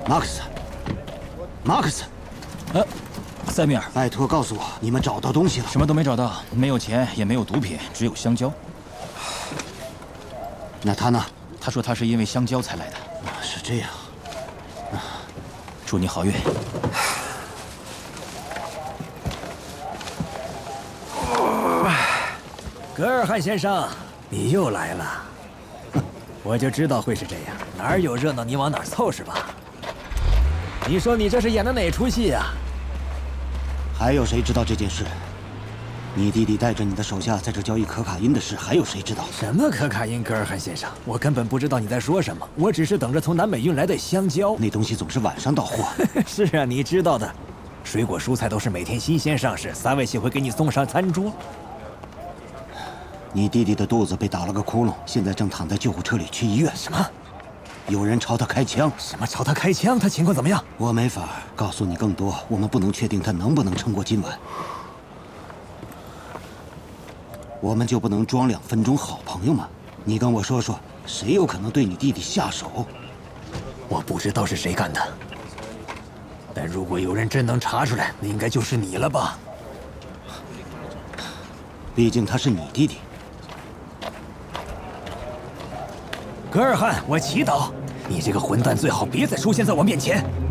马克思，马克思， 塞米尔， 拜托告诉我，你们找到东西了？ 什么都没找到，没有钱，也没有毒品，只有香蕉。 那他呢？ 他说他是因为香蕉才来的。 是这样。 祝你好运。 格尔汉先生，你又来了。我就知道会是这样，哪儿有热闹你往哪儿凑是吧？你说你这是演的哪出戏啊？ 还有谁知道这件事？你弟弟带着你的手下在这交易可卡因的事，还有谁知道？ 什么可卡因，格尔汉先生，我根本不知道你在说什么。我只是等着从南美运来的香蕉。 那东西总是晚上到货。 是啊，你知道的，水果蔬菜都是每天新鲜上市，萨维奇会给你送上餐桌。 你弟弟的肚子被打了个窟窿，现在正躺在救护车里去医院。 什么？ 有人朝他开枪？ 什么朝他开枪？他情况怎么样？ 我没法告诉你更多，我们不能确定他能不能撑过今晚。我们就不能装2分钟好朋友吗？你跟我说说，谁有可能对你弟弟下手？ 我不知道是谁干的，但如果有人真能查出来，那应该就是你了吧？ 毕竟他是你弟弟。 格尔汉，我祈祷你这个混蛋最好别再出现在我面前。